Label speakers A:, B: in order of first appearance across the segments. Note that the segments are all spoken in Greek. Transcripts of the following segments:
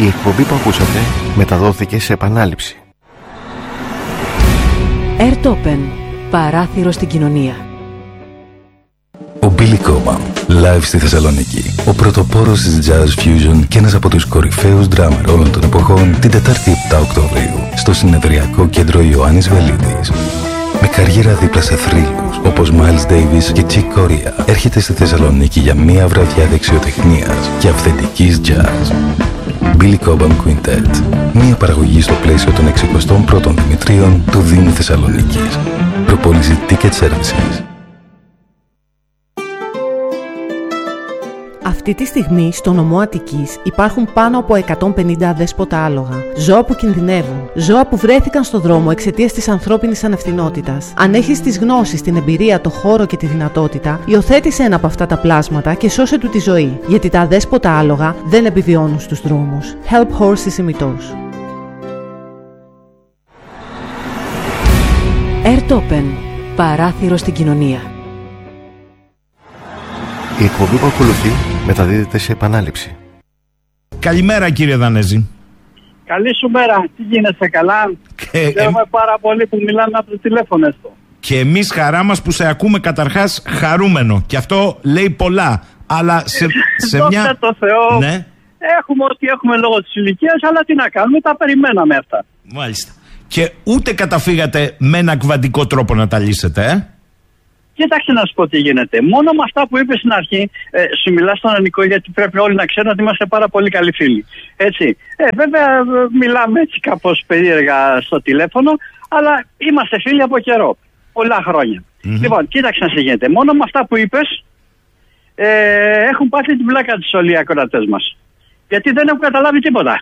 A: Η εκπομπή που ακούσατε μεταδόθηκε σε επανάληψη.
B: Airtopen. Παράθυρο στην κοινωνία.
C: Ο Billy Cobham, live στη Θεσσαλονίκη. Ο πρωτοπόρος της Jazz Fusion και ένας από τους κορυφαίους drummer όλων των εποχών, την Τετάρτη 7 Οκτωβρίου, στο συνεδριακό κέντρο Ιωάννης Βελίδης. Με καριέρα δίπλα σε θρύλους όπως Miles Davis και Chick Corea, έρχεται στη Θεσσαλονίκη για μία βραδιά δεξιοτεχνίας και αυθεντικής jazz. Billy Cobham Quintet. Μία παραγωγή στο πλαίσιο των 61ων Δημητρίων του Δήμου Θεσσαλονίκης. Προπόληση Ticket Services.
B: Αυτή τη στιγμή στο νομό Αττικής υπάρχουν πάνω από 150 αδέσποτα άλογα. Ζώα που κινδυνεύουν. Ζώα που βρέθηκαν στο δρόμο εξαιτίας της ανθρώπινης ανευθυνότητας. Αν έχεις τις γνώσεις, την εμπειρία, το χώρο και τη δυνατότητα, υιοθέτησε ένα από αυτά τα πλάσματα και σώσε του τη ζωή. Γιατί τα αδέσποτα άλογα δεν επιβιώνουν στους δρόμους. Help Horses ημιτός. Airtopen. Παράθυρο στην κοινωνία.
A: Η εκπομπή που ακολουθεί μεταδίδεται σε επανάληψη.
D: Καλημέρα κύριε Δανέζη.
E: Καλή σου μέρα. Τι γίνεσαι, καλά? Χαίρομαι πάρα πολύ που μιλάμε από το τηλέφωνο αυτό.
D: Και εμείς χαρά μας που σε ακούμε καταρχάς χαρούμενο. Και αυτό λέει πολλά. Αλλά σε μια...
E: το Θεό.
D: Ναι.
E: Έχουμε ό,τι έχουμε λόγω της ηλικίας, αλλά τι να κάνουμε, τα περιμέναμε αυτά.
D: Μάλιστα. Και ούτε καταφύγατε με ένα κβαντικό τρόπο να τα λύσετε,
E: Κοίταξε να σου πω τι γίνεται. Μόνο με αυτά που είπες στην αρχή, σου μιλάς στον Ανικό, γιατί πρέπει όλοι να ξέρουν ότι είμαστε πάρα πολύ καλοί φίλοι. Έτσι. Βέβαια, μιλάμε έτσι κάπως περίεργα στο τηλέφωνο, αλλά είμαστε φίλοι από καιρό. Πολλά χρόνια. Λοιπόν, κοίταξε να σε γίνεται. Μόνο με αυτά που είπες, έχουν πάθει την πλάκα τους όλοι οι ακροατές μας. Γιατί δεν έχουν καταλάβει τίποτα.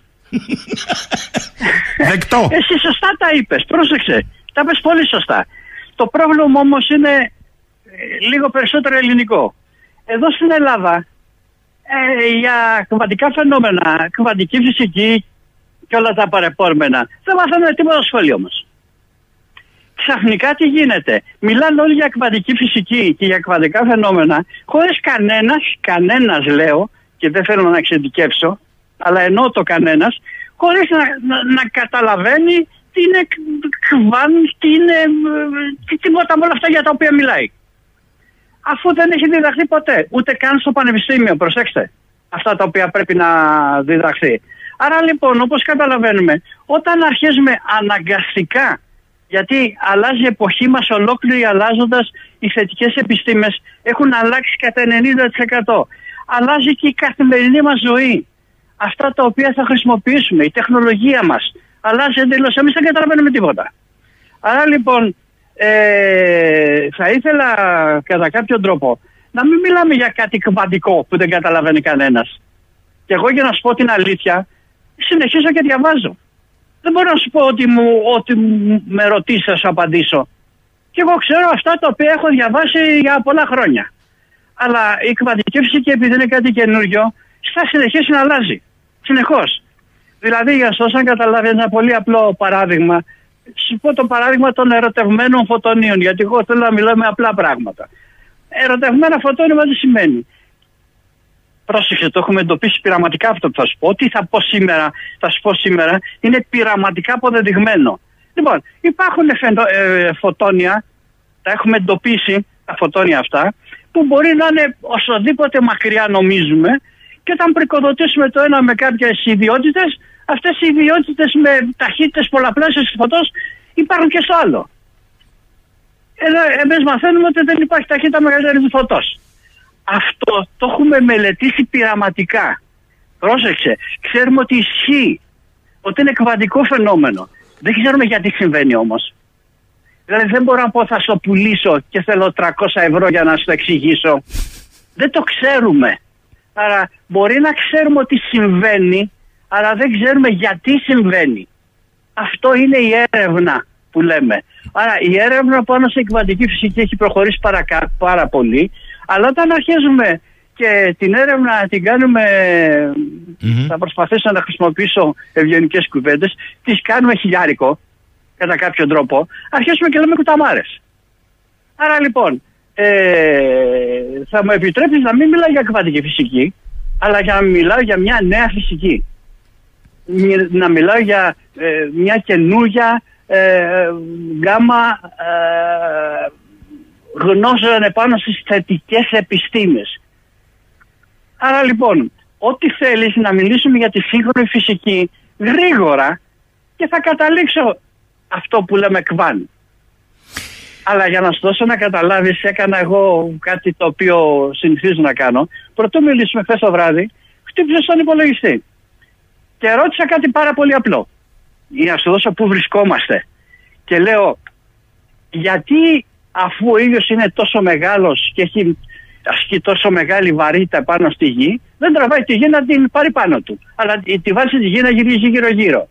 D: Δεκτό.
E: Εσύ σωστά τα είπες. Πρόσεξε. Τα είπες πολύ σωστά. Το πρόβλημα όμως είναι λίγο περισσότερο ελληνικό. Εδώ στην Ελλάδα για κβαντικά φαινόμενα, κβαντική φυσική και όλα τα παρεπόμενα δεν μάθαμε τίποτα στο σχολείο μας. Ξαφνικά τι γίνεται? Μιλάνε όλοι για κβαντική φυσική και για κβαντικά φαινόμενα χωρίς κανένας λέω, και δεν θέλω να εξειδικεύσω, αλλά εννοώ το κανένας, χωρίς να καταλαβαίνει τι είναι κβάν, τι είναι τίποτα με όλα αυτά για τα οποία μιλάει. Αφού δεν έχει διδαχθεί ποτέ, ούτε καν στο πανεπιστήμιο, προσέξτε, αυτά τα οποία πρέπει να διδαχθεί. Άρα λοιπόν, όπως καταλαβαίνουμε, όταν αρχίζουμε αναγκαστικά, γιατί αλλάζει η εποχή μας ολόκληρη, αλλάζοντας οι θετικές επιστήμες έχουν αλλάξει κατά 90%. Αλλάζει και η καθημερινή μας ζωή. Αυτά τα οποία θα χρησιμοποιήσουμε, η τεχνολογία μας αλλάζει εντελώς. Εμείς δεν καταλαβαίνουμε τίποτα. Άρα λοιπόν θα ήθελα κατά κάποιον τρόπο να μην μιλάμε για κάτι κβαντικό που δεν καταλαβαίνει κανένας. Και εγώ, για να σου πω την αλήθεια, συνεχίζω και διαβάζω. Δεν μπορώ να σου πω ότι με ρωτήσεις θα σου απαντήσω. Και εγώ ξέρω αυτά τα οποία έχω διαβάσει για πολλά χρόνια. Αλλά η κβαντική φυσική, επειδή είναι κάτι καινούριο, θα συνεχίσει να αλλάζει. Συνεχώς. Δηλαδή, για να καταλάβει ένα πολύ απλό παράδειγμα, σου πω το παράδειγμα των ερωτευμένων φωτονίων, γιατί εγώ θέλω να μιλάω με απλά πράγματα. Ερωτευμένα φωτόνια τι σημαίνει? Πρόσεξε, το έχουμε εντοπίσει πειραματικά αυτό που θα σου πω. Τι θα σου πω σήμερα, είναι πειραματικά αποδεδειγμένο. Λοιπόν, υπάρχουν φωτόνια, τα έχουμε εντοπίσει, τα φωτόνια αυτά, που μπορεί να είναι οσοδήποτε μακριά νομίζουμε, και όταν πρικοδοτήσουμε το ένα με κάποιες ιδιότητες, αυτές οι ιδιότητες με ταχύτητες πολλαπλάσιες της φωτός υπάρχουν και στο άλλο. Εδώ εμείς μαθαίνουμε ότι δεν υπάρχει ταχύτητα μεγαλύτερη της φωτός. Αυτό το έχουμε μελετήσει πειραματικά. Πρόσεξε, ξέρουμε ότι ισχύει, ότι είναι κβαντικό φαινόμενο. Δεν ξέρουμε γιατί συμβαίνει όμως. Δηλαδή δεν μπορώ να πω θα στο πουλήσω και θέλω 300 ευρώ για να σου το εξηγήσω. Δεν το ξέρουμε. Άρα μπορεί να ξέρουμε ότι συμβαίνει, αλλά δεν ξέρουμε γιατί συμβαίνει. Αυτό είναι η έρευνα που λέμε. Άρα η έρευνα πάνω στην κβαντική φυσική έχει προχωρήσει πάρα πολύ, αλλά όταν αρχίζουμε και την έρευνα την κάνουμε, θα προσπαθήσω να χρησιμοποιήσω ευγενικές κουβέντες, τις κάνουμε χιλιάρικο, κατά κάποιο τρόπο, αρχίσουμε και λέμε κουταμάρες. Άρα λοιπόν, θα μου επιτρέπεις να μην μιλάω για κβαντική φυσική, αλλά για να μιλάω για μια νέα φυσική. να μιλάω για μια καινούργια γκάμα γνώσεων επάνω στις θετικές επιστήμες. Άρα λοιπόν, ό,τι θέλεις να μιλήσουμε για τη σύγχρονη φυσική γρήγορα και θα καταλήξω αυτό που λέμε κβάν. Αλλά για να σου δώσω να καταλάβεις, έκανα εγώ κάτι το οποίο συνηθίζω να κάνω. Πρωτού μιλήσουμε χθες το βράδυ, χτύπησα στον υπολογιστή και ρώτησα κάτι πάρα πολύ απλό, για να σου δώσω πού βρισκόμαστε. Και λέω, γιατί αφού ο ήλιος είναι τόσο μεγάλος και έχει ασκεί τόσο μεγάλη βαρύτητα πάνω στη γη, δεν τραβάει τη γη να την πάρει πάνω του, αλλά τη βάζει τη γη να γυρίζει γύρω-γύρω.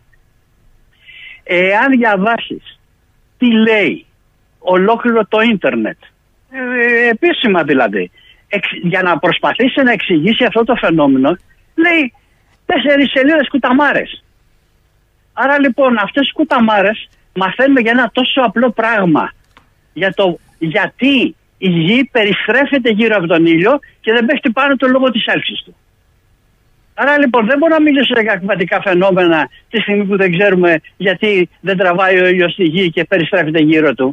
E: Εάν διαβάσεις τι λέει ολόκληρο το ίντερνετ, επίσημα δηλαδή, για να προσπαθήσει να εξηγήσει αυτό το φαινόμενο, λέει 4 σελίδες κουταμάρες. Άρα λοιπόν αυτές οι κουταμάρες μαθαίνουμε για ένα τόσο απλό πράγμα, για το γιατί η γη περιστρέφεται γύρω από τον ήλιο και δεν πέφτει πάνω του λόγω της έλξης του. Άρα λοιπόν δεν μπορώ να μιλήσω για κβαντικά φαινόμενα τη στιγμή που δεν ξέρουμε γιατί δεν τραβάει ο ήλιος στη γη και περιστρέφεται γύρω του.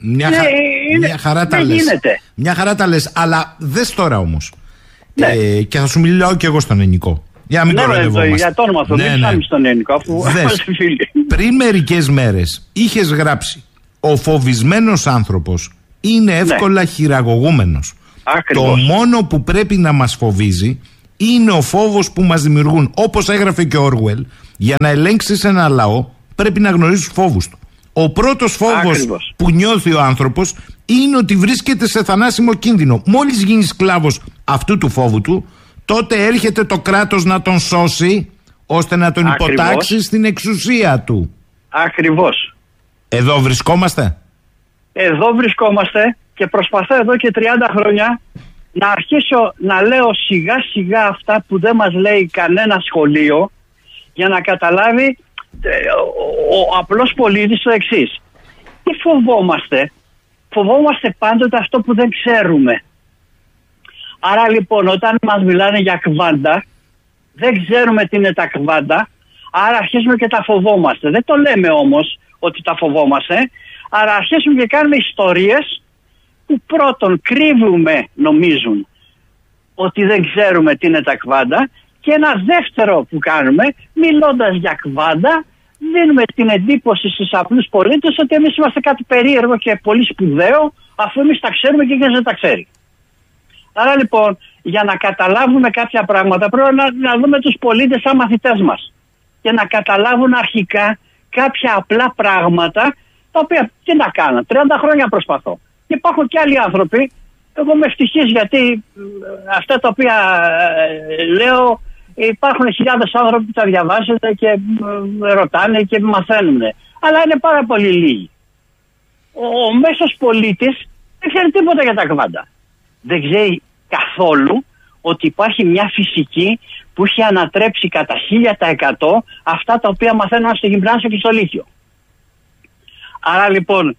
D: Μια χαρά τα λες. Μια χαρά τα λες, αλλά δες τώρα όμως.
E: Ναι.
D: Και θα σου μιλάω και εγώ στον ελληνικό. Για να μην κοροϊδευόμαστε.
E: Για το όνομα αυτό, μην ψάχνεις στον ελληνικό, αφού είμαστε φίλοι.
D: Πριν μερικές μέρες είχες γράψει, ο φοβισμένος άνθρωπος είναι εύκολα χειραγωγούμενος.
E: Ακριβώς.
D: Το μόνο που πρέπει να μας φοβίζει είναι ο φόβος που μας δημιουργούν. Όπως έγραφε και ο Όργουελ, για να ελέγξεις ένα λαό πρέπει να γνωρίζεις τους φόβους του. Ο πρώτος φόβος που νιώθει ο άνθρωπος είναι ότι βρίσκεται σε θανάσιμο κίνδυνο. Μόλις γίνει σκλάβος αυτού του φόβου του, τότε έρχεται το κράτος να τον σώσει, ώστε να τον υποτάξει στην εξουσία του. Ακριβώς. Εδώ βρισκόμαστε.
E: Εδώ βρισκόμαστε και προσπαθώ εδώ και 30 χρόνια να αρχίσω να λέω σιγά σιγά αυτά που δεν μας λέει κανένα σχολείο, για να καταλάβει ο απλός πολίτης το εξής. Τι φοβόμαστε? Φοβόμαστε πάντοτε αυτό που δεν ξέρουμε. Άρα λοιπόν όταν μας μιλάνε για κβάντα, δεν ξέρουμε τι είναι τα κβάντα, άρα αρχίζουμε και τα φοβόμαστε. Δεν το λέμε όμως ότι τα φοβόμαστε, άρα αρχίζουμε και κάνουμε ιστορίες που πρώτον κρύβουμε, νομίζουν, ότι δεν ξέρουμε τι είναι τα κβάντα, και ένα δεύτερο που κάνουμε, μιλώντας για κβάντα, δίνουμε την εντύπωση στους απλούς πολίτες ότι εμείς είμαστε κάτι περίεργο και πολύ σπουδαίο, αφού εμείς τα ξέρουμε και εκείνος δεν τα ξέρει. Άρα λοιπόν, για να καταλάβουμε κάποια πράγματα, πρέπει να δούμε τους πολίτες σαν μαθητές μας και να καταλάβουν αρχικά κάποια απλά πράγματα, τα οποία τι να κάνω, 30 χρόνια προσπαθώ. Και υπάρχουν και άλλοι άνθρωποι, εγώ είμαι ευτυχής γιατί αυτά τα οποία λέω, υπάρχουν χιλιάδες άνθρωποι που τα διαβάζετε και ρωτάνε και μαθαίνουν. Αλλά είναι πάρα πολύ λίγοι. Ο μέσος πολίτης δεν ξέρει τίποτα για τα κβάντα. Δεν ξέρει καθόλου ότι υπάρχει μια φυσική που έχει ανατρέψει κατά 1000% αυτά τα οποία μαθαίνουν στο γυμνάσιο και στο λύκειο. Άρα λοιπόν,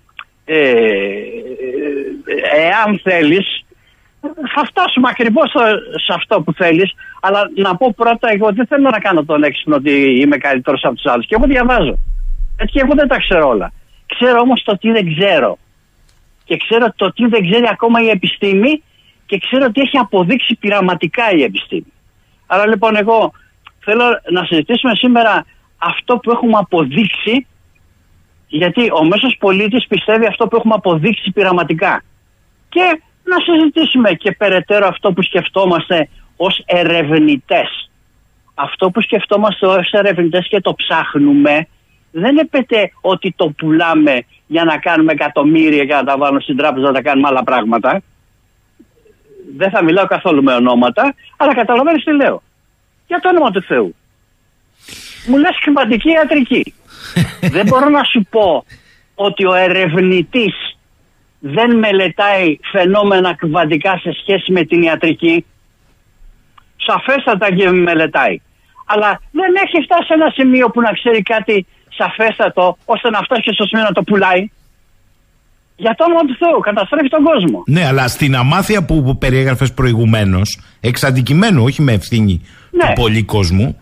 E: εάν θέλεις, θα φτάσουμε ακριβώς σε αυτό που θέλεις, αλλά να πω πρώτα, εγώ δεν θέλω να κάνω τον έξυπνο ότι είμαι καλύτερος από τους άλλους. Και εγώ διαβάζω. Έτσι και εγώ δεν τα ξέρω όλα. Ξέρω όμως το τι δεν ξέρω. Και ξέρω το τι δεν ξέρει ακόμα η επιστήμη, και ξέρω ότι έχει αποδείξει πειραματικά η επιστήμη. Άρα λοιπόν εγώ θέλω να συζητήσουμε σήμερα αυτό που έχουμε αποδείξει, γιατί ο μέσος πολίτης πιστεύει αυτό που έχουμε αποδείξει πειραματικά. Και να συζητήσουμε και περαιτέρω αυτό που σκεφτόμαστε ως ερευνητές. Αυτό που σκεφτόμαστε ως ερευνητές και το ψάχνουμε, δεν έπεται ότι το πουλάμε για να κάνουμε εκατομμύρια και να τα βάλουμε στην τράπεζα να τα κάνουμε άλλα πράγματα. Δεν θα μιλάω καθόλου με ονόματα, αλλά καταλαβαίνεις τι λέω. Για το όνομα του Θεού. Μου λες κβαντική ιατρική. Δεν μπορώ να σου πω ότι ο ερευνητής δεν μελετάει φαινόμενα κβαντικά σε σχέση με την ιατρική. Σαφέστατα και μελετάει. Αλλά δεν έχει φτάσει σε ένα σημείο που να ξέρει κάτι σαφέστατο ώστε να φτάσει και στο σημείο να το πουλάει. Για το όνομα του Θεού, καταστρέφει τον κόσμο.
D: Ναι, αλλά στην αμάθεια που περιέγραφες προηγουμένως, εξ αντικειμένου, όχι με ευθύνη του πολλή κόσμου,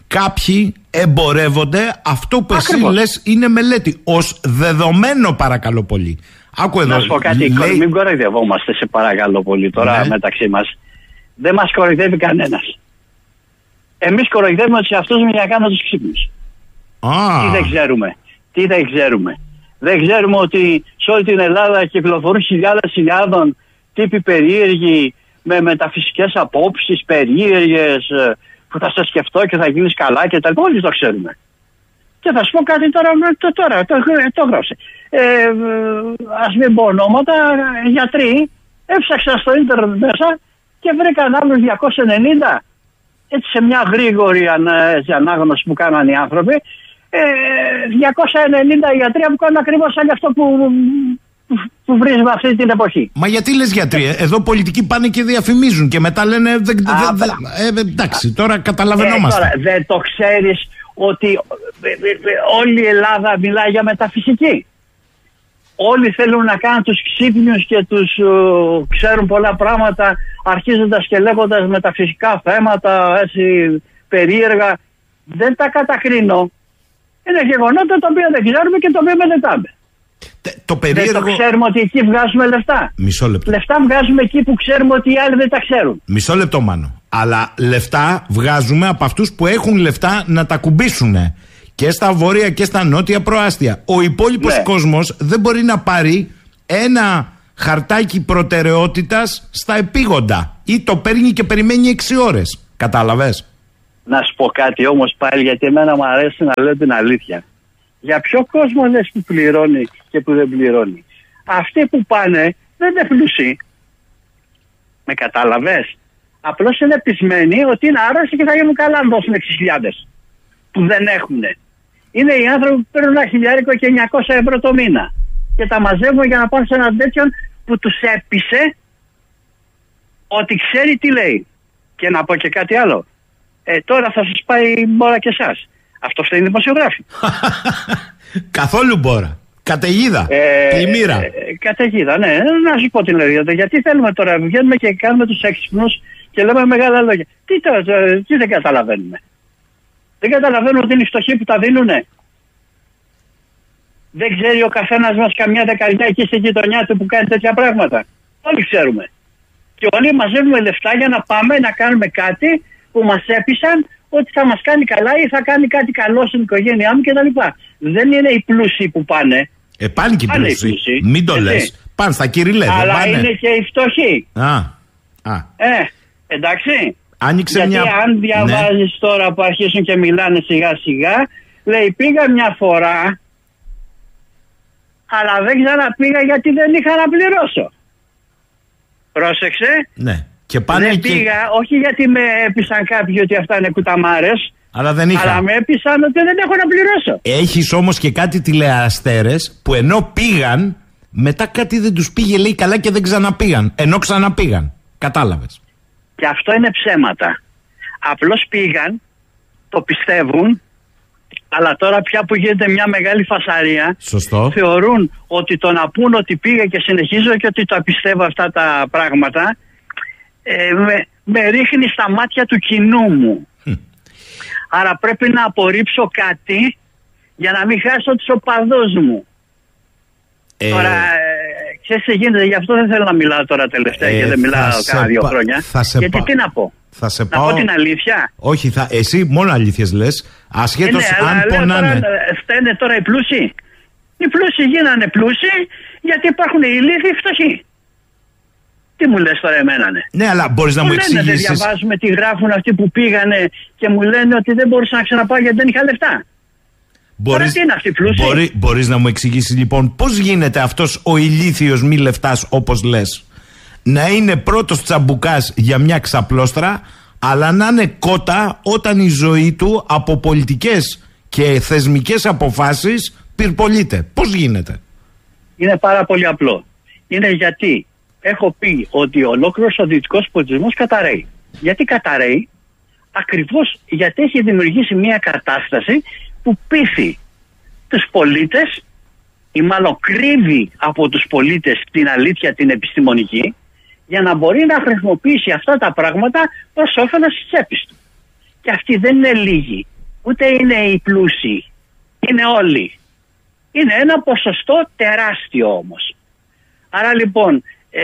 D: κάποιοι εμπορεύονται αυτό που
E: Ακριβώς.
D: εσύ λες είναι μελέτη. Ως δεδομένο, παρακαλώ πολύ. Άκου εδώ.
E: Να σου πω κάτι, μην κοροϊδευόμαστε, σε παρακαλώ πολύ τώρα, ναι, μεταξύ μας. Δεν μας κοροϊδεύει κανένας. Εμείς κοροϊδεύουμε τους εαυτούς μας για να κάνουμε τους ξύπνους. Τι δεν ξέρουμε. Δεν ξέρουμε ότι σε όλη την Ελλάδα κυκλοφορούν χιλιάδων τύποι περίεργοι με μεταφυσικές απόψεις, περίεργες, που θα σε σκεφτώ και θα γίνεις καλά και τα λοιπά. Όλοι το ξέρουμε. Και θα σου πω κάτι τώρα, το γράψε. Ας μην πω ονόματα, γιατροί έψαξαν στο ίντερνετ μέσα και βρήκαν άλλους 290. Έτσι σε μια γρήγορη ανάγνωση που κάνανε οι άνθρωποι, 290 γιατρία που κάνουν ακριβώς σαν αυτό που βρίσκουμε αυτή την εποχή.
D: Μα γιατί λες γιατροί, εδώ πολιτικοί πάνε και διαφημίζουν και μετά λένε εντάξει, τώρα καταλαβαίνόμαστε.
E: Τώρα, δεν το ξέρεις ότι όλη η Ελλάδα μιλάει για μεταφυσική. Όλοι θέλουν να κάνουν τους ξύπνιους και τους ξέρουν πολλά πράγματα, αρχίζοντας και λέγοντας μεταφυσικά θέματα, έτσι περίεργα. Δεν τα κατακρίνω. Είναι γεγονότα τα οποία δεν ξέρουμε και τα οποία μελετάμε.
D: Το περίεργο...
E: Δεν το ξέρουμε ότι εκεί βγάζουμε λεφτά.
D: Μισό λεπτό.
E: Λεφτά βγάζουμε εκεί που ξέρουμε ότι οι άλλοι δεν τα ξέρουν.
D: Μισό λεπτό, Μάνο. Αλλά λεφτά βγάζουμε από αυτούς που έχουν λεφτά να τα κουμπίσουν. Και στα βόρεια και στα νότια προάστια. Ο υπόλοιπος κόσμος δεν μπορεί να πάρει ένα χαρτάκι προτεραιότητας στα επίγοντα. Ή το παίρνει και περιμένει 6 ώρες. Κατάλαβες?
E: Να σου πω κάτι όμως πάλι, γιατί εμένα μου αρέσει να λέω την αλήθεια. Για ποιο κόσμο λες που πληρώνει και που δεν πληρώνει? Αυτοί που πάνε δεν είναι πλούσιοι. Με κατάλαβες? Απλώς είναι πεισμένοι ότι είναι άρρωστοι και θα γίνουν καλά αν δώσουν 6.000 που δεν έχουν. Είναι οι άνθρωποι που παίρνουν 1.000 και 900 ευρώ το μήνα και τα μαζεύουν για να πάνε σε έναν τέτοιον που τους έπεισε ότι ξέρει τι λέει. Και να πω και κάτι άλλο. Τώρα θα σας πάει μπόρα και εσάς. Αυτό φταίει δημοσιογράφοι.
D: Καθόλου μπόρα. Καταιγίδα. Πλημμύρα.
E: Καταιγίδα, ναι. Να σου πω τι λέγεται. Γιατί θέλουμε τώρα, βγαίνουμε και κάνουμε τους έξυπνους και λέμε μεγάλα λόγια. Τι δεν καταλαβαίνουμε? Δεν καταλαβαίνουμε ότι είναι οι φτωχοί που τα δίνουνε. Δεν ξέρει ο καθένας μας καμιά δεκαετία εκεί στην γειτονιά του που κάνει τέτοια πράγματα? Όλοι ξέρουμε. Και όλοι μαζεύουμε λεφτά για να πάμε να κάνουμε κάτι που μας έπεισαν ότι θα μας κάνει καλά ή θα κάνει κάτι καλό στην οικογένειά μου κτλ. Δεν είναι οι πλούσιοι που πάνε.
D: Πάνε και οι πλούσιοι. Μην το λες. Πάνε στα κυριλέ.
E: Αλλά πάνε. Είναι και οι φτωχοί. Εντάξει.
D: Άνοιξε
E: γιατί αν διαβάζεις τώρα που αρχίσουν και μιλάνε σιγά σιγά, λέει πήγα μια φορά, αλλά δεν ξαναπήγα γιατί δεν είχα να πληρώσω. Πρόσεξε.
D: Ναι. Και πάνε
E: δεν πήγα, όχι γιατί με έπεισαν κάποιοι ότι αυτά είναι κουταμάρες, αλλά με έπεισαν ότι δεν έχω να πληρώσω.
D: Έχεις όμως και κάτι τηλεαστέρες που ενώ πήγαν, μετά κάτι δεν τους πήγε λέει καλά και δεν ξαναπήγαν. Ενώ ξαναπήγαν. Κατάλαβες?
E: Και αυτό είναι ψέματα. Απλώς πήγαν, το πιστεύουν, αλλά τώρα πια που γίνεται μια μεγάλη φασαρία,
D: σωστό,
E: θεωρούν ότι το να πούν ότι πήγα και συνεχίζω και ότι τα πιστεύω αυτά τα πράγματα, με ρίχνει στα μάτια του κοινού μου. Άρα πρέπει να απορρίψω κάτι για να μην χάσω τους οπαδούς μου. Τώρα, ξέρεις τι γίνεται, γι' αυτό δεν θέλω να μιλάω τώρα τελευταία και δεν μιλάω κάνα 2 χρόνια. Γιατί τι να πω? Να πω την αλήθεια?
D: Όχι, εσύ μόνο αλήθειες λες, ασχέτως αν πονάνε.
E: Φταίνε τώρα οι πλούσιοι. Οι πλούσιοι γίνανε πλούσιοι γιατί υπάρχουν οι ηλίθιοι φτωχοί. Τι μου λες τώρα εμένα?
D: Ναι, αλλά μπορείς να μου εξηγήσεις?
E: Δεν διαβάζουμε τι γράφουν αυτοί που πήγανε και μου λένε ότι δεν μπορούσα να ξαναπάω γιατί δεν είχα λεφτά.
D: Μπορείς να μου εξηγήσεις λοιπόν πώς γίνεται αυτός ο ηλίθιος μη λεφτάς όπως λες να είναι πρώτος τσαμπουκάς για μια ξαπλώστρα, αλλά να είναι κότα όταν η ζωή του από πολιτικές και θεσμικές αποφάσεις πυρπολείται? Πώς γίνεται?
E: Είναι πάρα πολύ απλό. Είναι γιατί έχω πει ότι ολόκληρος ο δυτικός πολιτισμός καταραίει. Γιατί καταραίει? Ακριβώς γιατί έχει δημιουργήσει μια κατάσταση που πείθει τους πολίτες ή μάλλον κρύβει από τους πολίτες την αλήθεια την επιστημονική για να μπορεί να χρησιμοποιήσει αυτά τα πράγματα προς όφελος της τσέπης του. Και αυτοί δεν είναι λίγοι. ούτε είναι οι πλούσιοι. Είναι όλοι. Είναι ένα ποσοστό τεράστιο όμως. Άρα λοιπόν,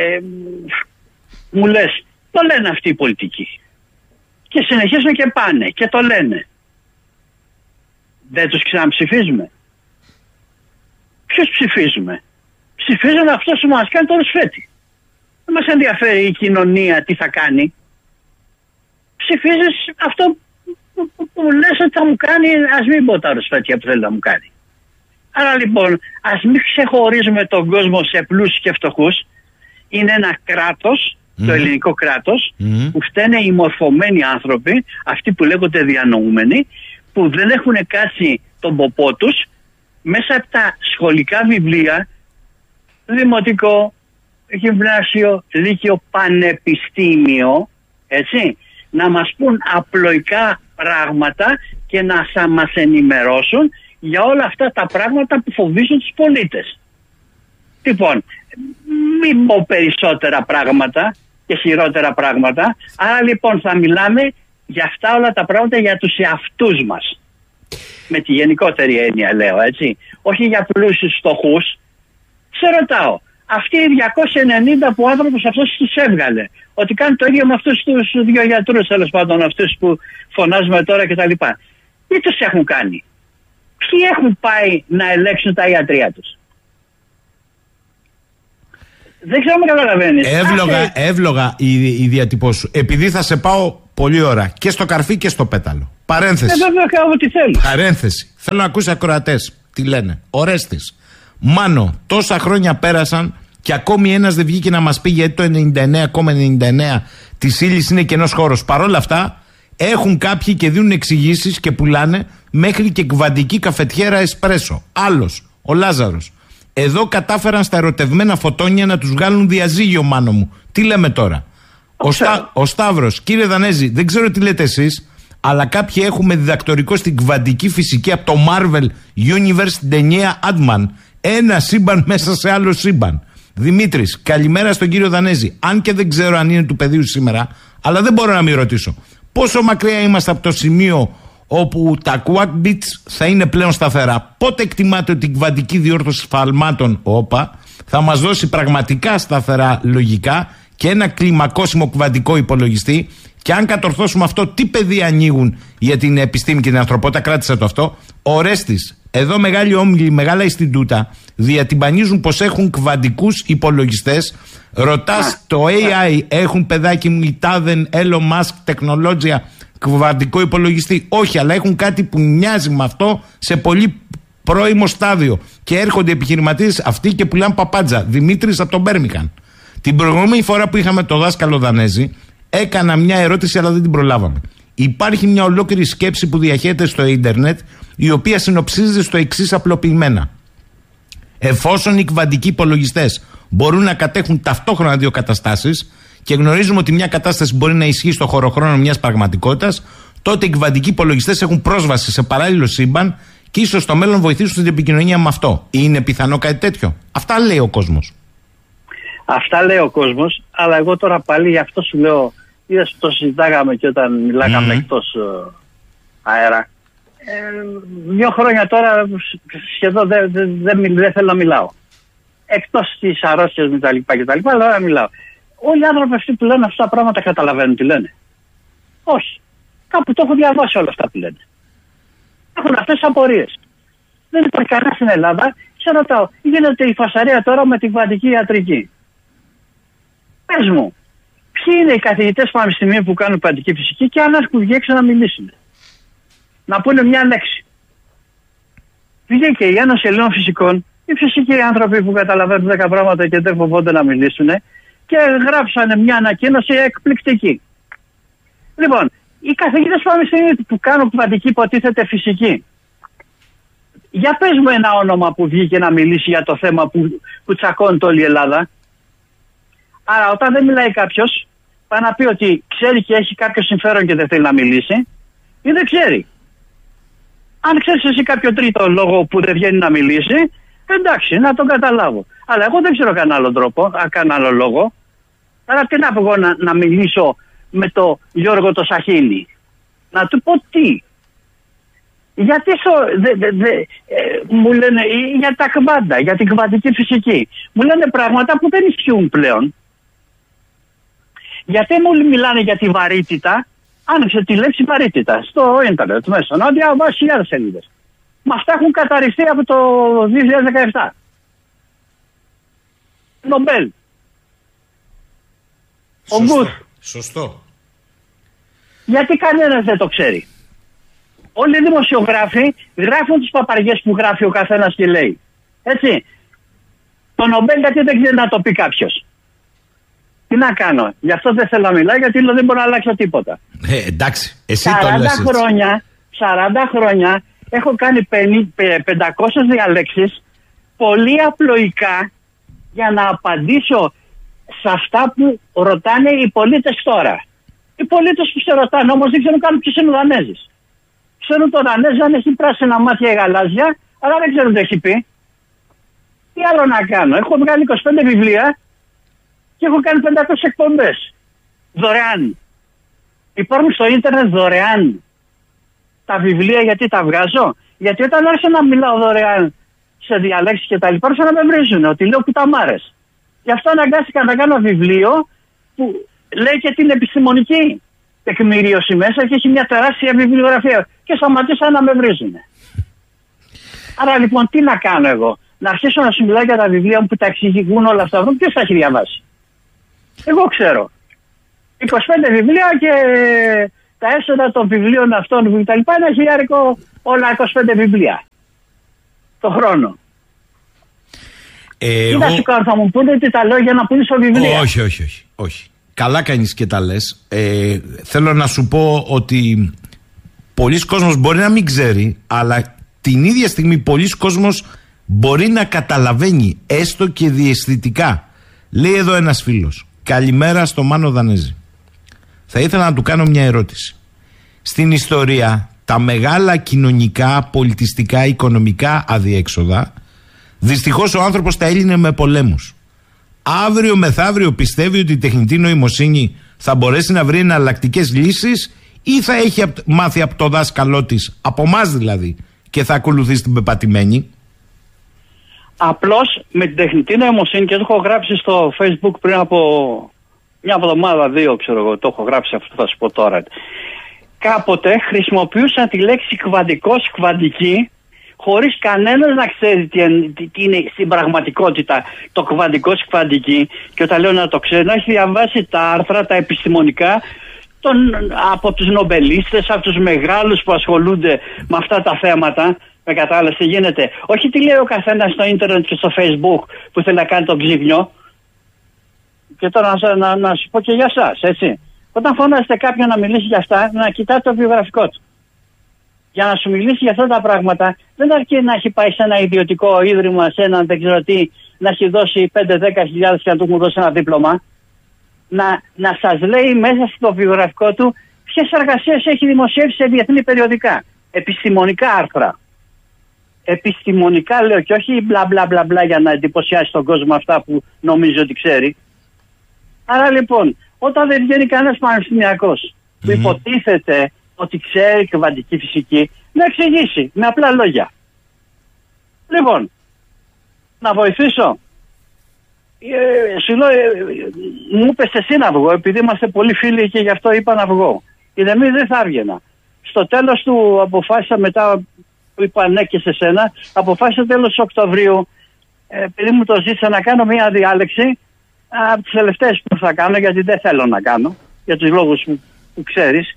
E: μου λες, το λένε αυτοί οι πολιτικοί. Και συνεχίζουν και πάνε και το λένε. Δεν τους ξαναψηφίζουμε. Ποιους ψηφίζουμε? Ψηφίζουν αυτός που μας κάνει το ρουσφέτη. Δεν μας ενδιαφέρει η κοινωνία τι θα κάνει. Ψηφίζεις αυτό που λες ότι θα μου κάνει, ας μην πω τα ρουσφέτια που θέλει να μου κάνει. Άρα λοιπόν, ας μην ξεχωρίζουμε τον κόσμο σε πλούσιους και φτωχούς. Είναι ένα κράτος, το ελληνικό κράτος, που φταίνε οι μορφωμένοι άνθρωποι, αυτοί που λέγονται διανοούμενοι, που δεν έχουν κάτσει τον ποπό τους μέσα από τα σχολικά βιβλία, δημοτικό, γυμνάσιο, λύκειο, πανεπιστήμιο, έτσι, να μας πούν απλοϊκά πράγματα και να μας ενημερώσουν για όλα αυτά τα πράγματα που φοβίζουν τους πολίτες. Λοιπόν, μην πω περισσότερα πράγματα και χειρότερα πράγματα, άρα λοιπόν θα μιλάμε για αυτά όλα τα πράγματα για τους εαυτούς μας. Με τη γενικότερη έννοια λέω, έτσι. Όχι για πλούσιους φτωχούς. Σε ρωτάω, αυτοί οι 290 που ο άνθρωπος αυτός τους έβγαλε, ότι κάνει το ίδιο με αυτούς τους δύο γιατρούς, τέλος πάντων, αυτούς που φωνάζουμε τώρα κτλ. Τι τους έχουν κάνει? Ποιοι έχουν πάει να ελέγξουν τα ιατρία τους? Δεν ξέρω αν καταλαβαίνεις.
D: Εύλογα η διατυπώση σου. Επειδή θα σε πάω πολλή ώρα και στο καρφί και στο πέταλο. Παρένθεση.
E: Βέβαια κάνω ό,τι θέλω.
D: Παρένθεση. Θέλω να ακούσει ακροατές. Τι λένε? Ορέστης. Μάνο, τόσα χρόνια πέρασαν και ακόμη ένας δεν βγήκε να μας πει γιατί το 99,99 της ύλης είναι κενός χώρος. Παρ' όλα αυτά έχουν κάποιοι και δίνουν εξηγήσεις και πουλάνε μέχρι και κβαντική καφετιέρα εσπρέσο. Άλλος, ο Λάζαρος. Εδώ κατάφεραν στα ερωτευμένα φωτόνια να τους βγάλουν διαζύγιο, Μάνο μου. Τι λέμε τώρα? Ο Σταύρος, κύριε Δανέζη, δεν ξέρω τι λέτε εσείς, αλλά κάποιοι έχουμε διδακτορικό στην κβαντική φυσική από το Marvel Universe την ταινία Ant-Man. Ένα σύμπαν μέσα σε άλλο σύμπαν. Δημήτρης, καλημέρα στον κύριο Δανέζη. Αν και δεν ξέρω αν είναι του πεδίου σήμερα, αλλά δεν μπορώ να μην ρωτήσω. Πόσο μακριά είμαστε από το σημείο όπου τα quack bits θα είναι πλέον σταθερά? Πότε εκτιμάτε ότι η κβαντική διόρθωση σφαλμάτων θα μας δώσει πραγματικά σταθερά λογικά και ένα κλιμακώσιμο κβαντικό υπολογιστή? Και αν κατορθώσουμε αυτό, τι πεδία ανοίγουν για την επιστήμη και την ανθρωπότητα? Κράτησε το αυτό. Ορέστης, εδώ μεγάλοι όμιλοι, μεγάλα Ινστιτούτα διατυμπανίζουν πως έχουν κβαντικούς υπολογιστές. Ρωτάς το AI, έχουν παιδάκι μου η τάδεν Elon Musk τεχνολόγια κβαντικό υπολογιστή? Όχι, αλλά έχουν κάτι που μοιάζει με αυτό σε πολύ πρώιμο στάδιο. Και έρχονται επιχειρηματίες αυτοί και πουλάνε παπάντζα. Δημήτρης από τον Μπέρμιχαν. Την προηγούμενη φορά που είχαμε το δάσκαλο Δανέζη, έκανα μια ερώτηση αλλά δεν την προλάβαμε. Υπάρχει μια ολόκληρη σκέψη που διαχέεται στο ίντερνετ, η οποία συνοψίζεται στο εξής απλοποιημένα. Εφόσον οι κβαντικοί υπολογιστές μπορούν να κατέχουν ταυτόχρονα δύο καταστάσεις και γνωρίζουμε ότι μια κατάσταση μπορεί να ισχύει στο χωροχρόνο μιας πραγματικότητας, τότε οι κβαντικοί υπολογιστές έχουν πρόσβαση σε παράλληλο σύμπαν και ίσως στο μέλλον βοηθήσουν στην επικοινωνία με αυτό. Είναι πιθανό κάτι τέτοιο? Αυτά λέει ο κόσμος.
E: Αυτά λέει ο κόσμος, αλλά εγώ τώρα πάλι γι' αυτό σου λέω, είδες που το συζητάγαμε και όταν μιλάγαμε εκτός αέρα. 2 χρόνια τώρα σχεδόν δεν θέλω να μιλάω. Εκτός της αρρώστιας με τα λοιπά και τα λοιπά, αλλά δεν μιλάω. Όλοι οι άνθρωποι αυτοί που λένε αυτά τα πράγματα καταλαβαίνουν τι λένε? Όχι. Κάπου το έχω διαβάσει όλα αυτά που λένε. Έχουν αυτές τις απορίες. Δεν υπάρχει κανένα στην Ελλάδα. Σε ρωτάω, γίνεται η φασαρία τώρα με την κβαντική ιατρική. Πες μου, ποιοι είναι οι καθηγητές πανεπιστημίου που κάνουν κβαντική φυσική και αν έχουν βγει έξω να μιλήσουν? Να πούνε μια λέξη. Βγήκε η Ένωση Ελλήνων Φυσικών, οι φυσικοί άνθρωποι που καταλαβαίνουν 10 πράγματα και δεν φοβόνται να μιλήσουν, και γράψανε μια ανακοίνωση εκπληκτική. Λοιπόν, οι καθηγητές πανεπιστημίου που κάνουν κβαντική υποτίθεται φυσική, για πες μου ένα όνομα που βγήκε να μιλήσει για το θέμα που τσακώνεται όλη η Ελλάδα. Άρα όταν δεν μιλάει κάποιος, πάει να πει ότι ξέρει και έχει κάποιο συμφέρον και δεν θέλει να μιλήσει, ή δεν ξέρει. Αν ξέρεις εσύ κάποιο τρίτο λόγο που δεν βγαίνει να μιλήσει, εντάξει, να τον καταλάβω. Αλλά εγώ δεν ξέρω κανένα άλλο τρόπο, κανένα άλλο λόγο. Άρα τι να πω εγώ να μιλήσω με τον Γιώργο το Σαχίνη? Να του πω τι? Γιατί μου λένε για τα κβάντα, για την κβαντική φυσική. Μου λένε πράγματα που δεν ισχύουν πλέον. Γιατί μου μιλάνε για τη βαρύτητα, άνοιξε τη λέξη βαρύτητα στο ίντερνετ μέσα, να διαβάσει χιλιάδες σελίδες. Μα αυτά έχουν καταρριστεί από το 2017. Νομπέλ. Ο Γκουθ.
D: Σωστό.
E: Γιατί κανένας δεν το ξέρει. Όλοι οι δημοσιογράφοι γράφουν τις παπαριές που γράφει ο καθένας και λέει. Έτσι. Το Νομπέλ γιατί δεν ξέρει να το πει κάποιος. Τι να κάνω. Γι' αυτό δεν θέλω να μιλάω, γιατί δεν μπορώ να αλλάξω τίποτα.
D: Εντάξει. Εσύ το λες.
E: 40 χρόνια έχω κάνει 500 διαλέξεις πολύ απλοϊκά για να απαντήσω σε αυτά που ρωτάνε οι πολίτες τώρα. Οι πολίτες που σε ρωτάνε όμως δεν ξέρουν καν ποιος είναι ο Δανέζης. Ξέρουν τον Δανέζη αν έχει πράσινα μάτια ή γαλάζια, αλλά δεν ξέρουν τι έχει πει. Τι άλλο να κάνω. Έχω βγάλει 25 βιβλία και έχω κάνει 500 εκπομπές. Δωρεάν. Υπάρχουν στο ίντερνετ δωρεάν τα βιβλία. Γιατί τα βγάζω? Γιατί όταν άρχισα να μιλάω δωρεάν σε διαλέξεις και τα λοιπά, άρχισα να με βρίζουν ότι λέω κουταμάρες. Γι' αυτό αναγκάστηκα να κάνω βιβλίο που λέει και την επιστημονική τεκμηρίωση μέσα και έχει μια τεράστια βιβλιογραφία. Και σταματήσα να με βρίζουν. Άρα λοιπόν τι να κάνω εγώ? Να αρχίσω να σου μιλάω για τα βιβλία μου που τα εξηγούν όλα αυτά. Ποιος τα έχει διαβάσει? Εγώ ξέρω. 25 βιβλία και τα έσοδα των βιβλίων αυτών που τα λοιπά είναι χιλιάρικο όλα 25 βιβλία το χρόνο. Τι να σου κάνω, θα μου πούνε ότι τα λέω για να πουλήσω βιβλία?
D: Όχι. Καλά κάνεις και τα λες. Θέλω να σου πω ότι πολλοί κόσμος μπορεί να μην ξέρει, αλλά την ίδια στιγμή πολλοί κόσμος μπορεί να καταλαβαίνει, έστω και διαισθητικά. Λέει εδώ ένας φίλος: καλημέρα στο Μάνο Δανέζη. Θα ήθελα να του κάνω μια ερώτηση. Στην ιστορία, τα μεγάλα κοινωνικά, πολιτιστικά, οικονομικά αδιέξοδα, δυστυχώς ο άνθρωπος τα έλυνε με πολέμους. Αύριο μεθαύριο πιστεύει ότι η τεχνητή νοημοσύνη θα μπορέσει να βρει εναλλακτικές λύσεις ή θα έχει μάθει από το δάσκαλό της, από εμάς δηλαδή, και θα ακολουθήσει την πεπατημένη?
E: Απλώς με την τεχνητή νοημοσύνη, και το έχω γράψει στο Facebook πριν από μια εβδομάδα, 2 ξέρω εγώ, το έχω γράψει αυτό, θα σου πω τώρα. Κάποτε χρησιμοποιούσαν τη λέξη κβαντικός, κβαντική, χωρίς κανένας να ξέρει τι είναι στην πραγματικότητα το κβαντικός, κβαντική, και όταν λέω να το ξέρει, να έχει διαβάσει τα άρθρα, τα επιστημονικά, από τους νομπελίστες, από τους μεγάλους που ασχολούνται με αυτά τα θέματα. Με κατάλαβες τι γίνεται? Όχι τι λέει ο καθένας στο ίντερνετ και στο Facebook που θέλει να κάνει τον ξύπνιο. Και τώρα να σου πω και για εσάς, έτσι. Όταν φωνάζετε κάποιον να μιλήσει για αυτά, να κοιτάτε το βιογραφικό του. Για να σου μιλήσει για αυτά τα πράγματα, δεν αρκεί να έχει πάει σε ένα ιδιωτικό ίδρυμα, σε έναν δεν ξέρω τι, να έχει δώσει 5-10 χιλιάδες και να του έχουν δώσει ένα δίπλωμα. Να σας λέει μέσα στο βιογραφικό του ποιες εργασίες έχει δημοσιεύσει σε διεθνή περιοδικά. Επιστημονικά άρθρα. Επιστημονικά λέω, και όχι μπλα μπλα μπλα μπλα για να εντυπωσιάσει τον κόσμο αυτά που νομίζει ότι ξέρει. Άρα λοιπόν, όταν δεν βγαίνει κανένας πανεπιστημιακός που υποτίθεται ότι ξέρει κβαντική φυσική, να εξηγήσει με απλά λόγια. Λοιπόν, να βοηθήσω. Σου λέω, μου είπες εσύ να βγω, επειδή είμαστε πολύ φίλοι και γι' αυτό είπα να βγω. Και δεν θα έβγαινα. Στο τέλος του αποφάσισα, μετά που είπα ναι και σε σένα, αποφάσισα τέλος Οκτωβρίου, επειδή μου το ζήτησα, να κάνω μια διάλεξη από τις τελευταίες που θα κάνω, γιατί δεν θέλω να κάνω, για τους λόγους που ξέρεις,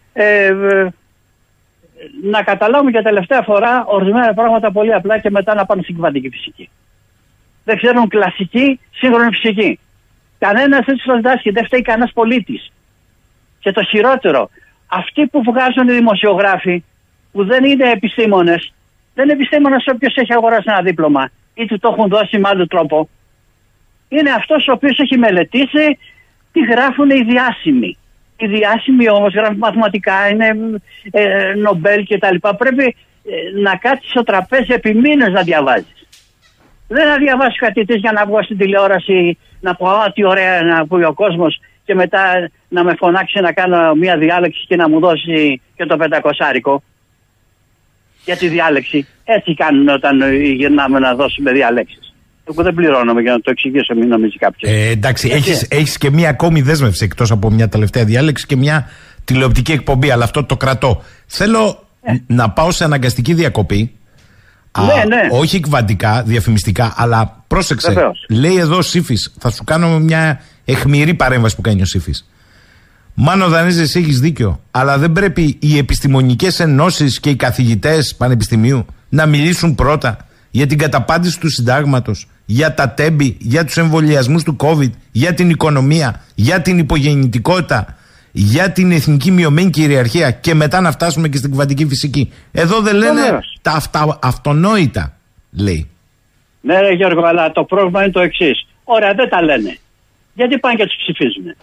E: να καταλάβουμε για τελευταία φορά ορισμένα πράγματα πολύ απλά και μετά να πάμε στην κβαντική φυσική. Δεν ξέρουν κλασική, σύγχρονη φυσική. Κανένας δεν τους διδάσκει, δεν φταίει κανένας πολίτης. Και το χειρότερο, αυτοί που βγάζουν οι δημοσιογράφοι, που δεν είναι επιστήμονες, δεν είναι επιστήμονες όποιος έχει αγοράσει ένα δίπλωμα ή του το έχουν δώσει με άλλο τρόπο. Είναι αυτός ο οποίος έχει μελετήσει τι γράφουν οι διάσημοι. Οι διάσημοι όμως γράφουν μαθηματικά, είναι Νομπέλ και τα λοιπά. Πρέπει να κάτσεις στο τραπέζι επί μήνες να διαβάζεις. Δεν θα διαβάσεις κατητής για να βγω στην τηλεόραση να πω τι ωραία να πει ο κόσμος και μετά να με φωνάξει να κάνω μια διάλεξη και να μου δώσει και το 500άρικο. για τη διάλεξη. Έτσι κάνουν όταν γυρνάμε να δώσουμε διαλέξεις. Εγώ δεν πληρώνομαι για να το εξηγήσω, μην νομίζει κάποιος.
D: Εντάξει, έχεις και μία ακόμη δέσμευση εκτός από μια τελευταία διάλεξη και μια τηλεοπτική εκπομπή, αλλά αυτό το κρατώ. Θέλω να πάω σε αναγκαστική διακοπή.
E: Ναι.
D: Όχι κβαντικά, διαφημιστικά, αλλά πρόσεξε.
E: Βεβαίως.
D: Λέει εδώ ο Σύφης, θα σου κάνω μια αιχμηρή παρέμβαση που κάνει ο Σύφης. Μάνο Δανέζη, εσύ έχεις δίκιο, αλλά δεν πρέπει οι επιστημονικές ενώσεις και οι καθηγητές πανεπιστημίου να μιλήσουν πρώτα για την καταπάντηση του συντάγματος, για τα τέμπη, για τους εμβολιασμούς του COVID, για την οικονομία, για την υπογεννητικότητα, για την εθνική μειωμένη κυριαρχία και μετά να φτάσουμε και στην κβαντική φυσική. Εδώ δεν λένε τα αυτονόητα, λέει.
E: Ναι, ρε Γιώργο, αλλά το πρόβλημα είναι το εξής. Ωραία, δεν τα λένε. Γιατί πάνε και τους ψηφίζουν.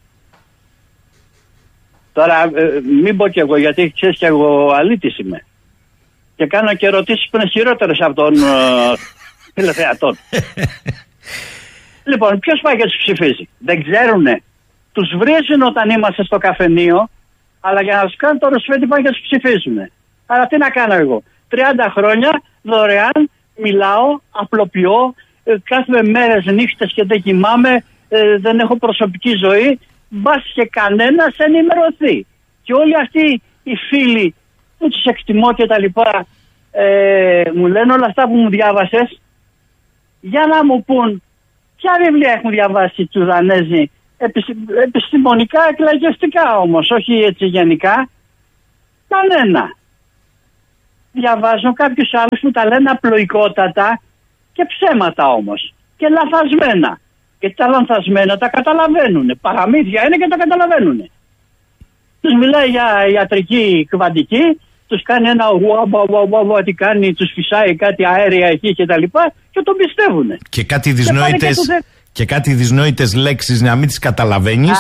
E: Τώρα, μην πω κι εγώ, γιατί ξέρεις κι εγώ αλήτης είμαι. Και κάνω και ερωτήσεις που είναι χειρότερες από τον τηλεθεατών. Λοιπόν, ποιος πάει και τους ψηφίζει? Δεν ξέρουνε. Τους βρίζουν όταν είμαστε στο καφενείο, αλλά για να τους κάνουν το ρουσφέτη πάνε και τους ψηφίζουν. Άρα τι να κάνω εγώ? 30 χρόνια δωρεάν μιλάω, απλοποιώ, κάθομαι μέρες νύχτες και δεν κοιμάμαι, δεν έχω προσωπική ζωή. Μπας και κανένας ενημερωθεί. Και όλοι αυτοί οι φίλοι που τους εκτιμώ και τα λοιπά μου λένε όλα αυτά που μου διάβασες, για να μου πούν ποια βιβλία έχουν διαβάσει του Δανέζη, επιστημονικά, εκλαγιαστικά όμως, όχι έτσι γενικά. Κανένα. Διαβάζω κάποιους άλλους που τα λένε απλοϊκότατα και ψέματα όμως και λαθασμένα. Και τα λανθασμένα τα καταλαβαίνουν. Παραμύθια είναι και τα καταλαβαίνουν. Τους μιλάει για ιατρική κβαντική, τους κάνει ένα τι κάνει, τους φυσάει κάτι αέρια εκεί και τα λοιπά και τον πιστεύουν.
D: Και κάτι δυσνόητες λέξεις να μην τις καταλαβαίνεις.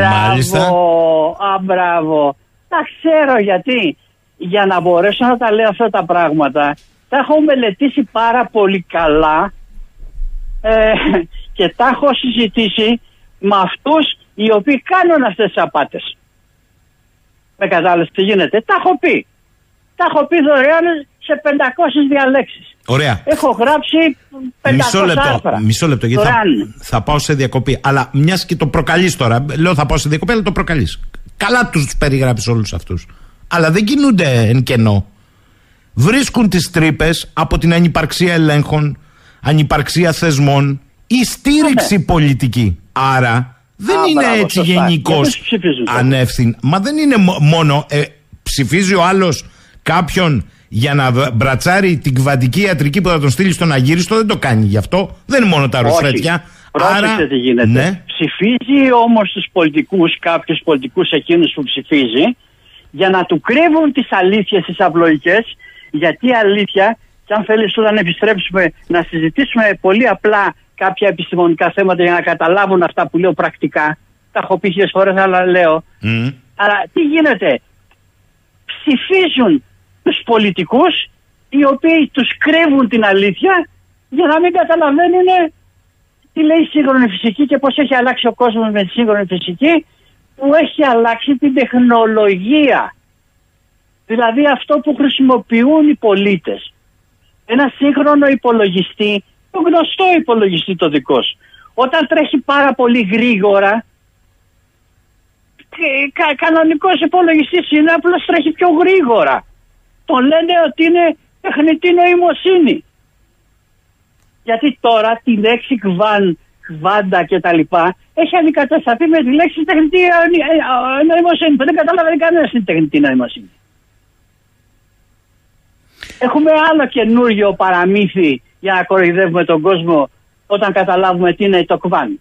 E: Μπράβο. Τα ξέρω γιατί. Για να μπορέσω να τα λέω αυτά τα πράγματα, τα έχω μελετήσει πάρα πολύ καλά και τα έχω συζητήσει με αυτούς οι οποίοι κάνουν αυτές τις απάτες. Με κατάλαβες τι γίνεται? Τα έχω πει. Τα έχω πει δωρεάν σε 500 διαλέξεις.
D: Ωραία.
E: Έχω γράψει 500 άρθρα.
D: Μισό λεπτό, γιατί θα πάω σε διακοπή. Αλλά μιας και το προκαλείς τώρα. Λέω θα πάω σε διακοπή, αλλά το προκαλείς. Καλά τους περιγράψεις όλους αυτούς. Αλλά δεν κινούνται εν κενό. Βρίσκουν τις τρύπες από την ανυπαρξία ελέγχων, ανυπαρξία θεσμών ή στήριξη πολιτική. Άρα δεν είναι έτσι γενικώς ανεύθυνο. Μα δεν είναι μόνο ψηφίζει ο άλλος κάποιον για να μπρατσάρει την κβαντική ιατρική που θα τον στείλει στον αγύριστο. Δεν το κάνει γι' αυτό. Δεν είναι μόνο τα ρουφέτια.
E: Πρόσεξε τι γίνεται. Ναι. Ψηφίζει όμως τους πολιτικούς, κάποιους πολιτικούς εκείνους που ψηφίζει, για να του κρύβουν τις αλήθειες τις απλοϊκές, γιατί η αλήθεια, και αν θέλεις όταν επιστρέψουμε να συζητήσουμε πολύ απλά κάποια επιστημονικά θέματα για να καταλάβουν αυτά που λέω πρακτικά, τα έχω πει 1000 φορές αλλά λέω, αλλά τι γίνεται? Ψηφίζουν τους πολιτικούς οι οποίοι τους κρύβουν την αλήθεια για να μην καταλαβαίνουν τι λέει η σύγχρονη φυσική και πώς έχει αλλάξει ο κόσμος με τη σύγχρονη φυσική, που έχει αλλάξει την τεχνολογία. Δηλαδή αυτό που χρησιμοποιούν οι πολίτες. Ένα σύγχρονο υπολογιστή, το γνωστό υπολογιστή το δικό σου, όταν τρέχει πάρα πολύ γρήγορα, κανονικός υπολογιστής είναι, απλώς τρέχει πιο γρήγορα. Τον λένε ότι είναι τεχνητή νοημοσύνη. Γιατί τώρα τη λέξη κβάντα και τα λοιπά έχει αντικατασταθεί με τη λέξη τεχνητή νοημοσύνη. Δεν καταλαβαίνει κανένας την τεχνητή νοημοσύνη. Έχουμε άλλο καινούριο παραμύθι για να κοροϊδεύουμε τον κόσμο όταν καταλάβουμε τι είναι το κβάν.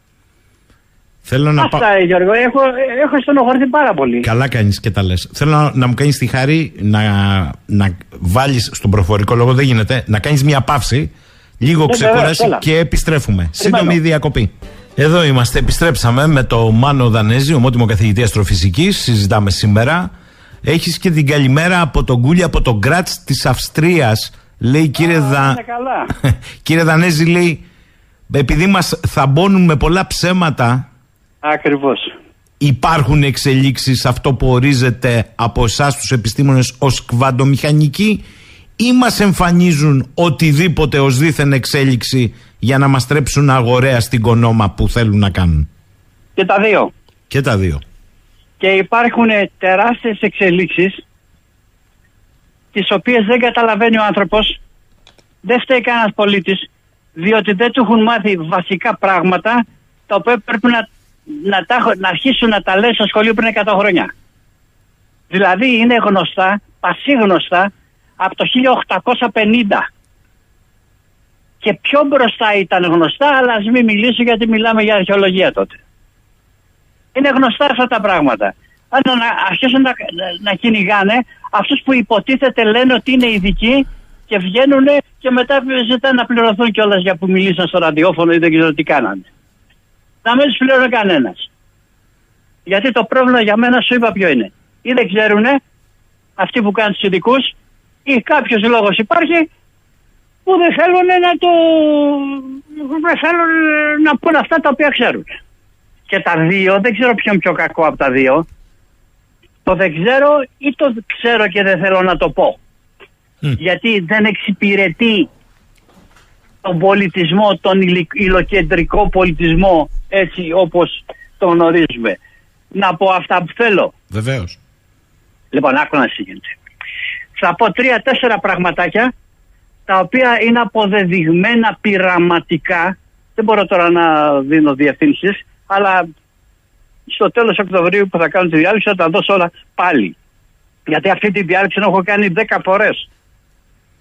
E: Αυτά, Γιώργο, έχω στενοχωρηθεί πάρα πολύ.
D: Καλά κάνεις και τα λες. Θέλω να μου κάνεις τη χάρη να βάλεις στον προφορικό λόγο, δεν γίνεται, να κάνεις μια παύση, λίγο ξεκουράσει και επιστρέφουμε. Σύντομη διακοπή. Εδώ είμαστε, επιστρέψαμε με το Μάνο Δανέζη, ομότιμο καθηγητή αστροφυσικής, συζητάμε σήμερα. Έχεις και την καλημέρα από τον Κούλι, από τον Γκράτς της Αυστρίας. Λέει κύριε Δανέζη, λέει, επειδή μας θαμπώνουν με πολλά ψέματα.
E: Ακριβώς.
D: υπάρχουν εξελίξεις, αυτό που ορίζεται από εσάς τους επιστήμονες ως κβαντομηχανική, ή μας εμφανίζουν οτιδήποτε ως δίθεν εξέλιξη για να μας τρέψουν αγοραία στην κονόμα που θέλουν να κάνουν?
E: Και τα δύο.
D: Και τα δύο.
E: Και υπάρχουν τεράστιες εξελίξεις τις οποίες δεν καταλαβαίνει ο άνθρωπος, δεν φταίει κανένας πολίτης, διότι δεν του έχουν μάθει βασικά πράγματα τα οποία πρέπει να αρχίσουν να τα λένε στο σχολείο πριν 100 χρόνια. Δηλαδή είναι γνωστά, πασίγνωστα από το 1850. Και πιο μπροστά ήταν γνωστά, αλλά ας μην μιλήσω γιατί μιλάμε για αρχαιολογία τότε. Είναι γνωστά αυτά τα πράγματα. Αν αρχίσουν να κυνηγάνε αυτούς που υποτίθεται λένε ότι είναι ειδικοί και βγαίνουν και μετά ζητάνε να πληρωθούν κιόλας για που μιλήσαν στο ραδιόφωνο ή δεν ξέρω τι κάνανε. Να μην τους πληρώνει κανένας. Γιατί το πρόβλημα για μένα σου είπα ποιο είναι. Ή δεν ξέρουνε αυτοί που κάνουν τους ειδικούς, ή κάποιος λόγος υπάρχει που δεν θέλουν να πούν αυτά τα οποία ξέρουν. Και τα δύο, δεν ξέρω ποιο είναι πιο κακό από τα δύο. Το δεν ξέρω ή το ξέρω και δεν θέλω να το πω. Γιατί δεν εξυπηρετεί τον πολιτισμό, τον υλοκεντρικό πολιτισμό έτσι όπως τον γνωρίζουμε. Να πω αυτά που θέλω.
D: Βεβαίως.
E: Λοιπόν, άκου να συγκεντρώσω. Θα πω 3-4 πραγματάκια τα οποία είναι αποδεδειγμένα πειραματικά. Δεν μπορώ τώρα να δίνω διευθύνσεις, αλλά στο τέλος Οκτωβρίου που θα κάνω τη διάλυση θα τα δώσω όλα πάλι. Γιατί αυτή τη διάλυση την έχω κάνει 10 φορές.